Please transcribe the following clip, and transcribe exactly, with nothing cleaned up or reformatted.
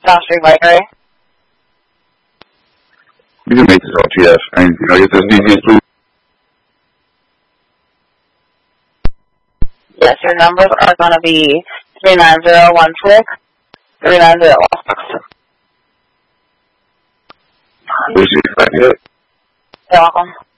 South Street Bakery. You can make this O T F. And can I get those D Js, please? Yes, your numbers are going to be three nine zero one six, three nine zero one six. Appreciate it. You're welcome.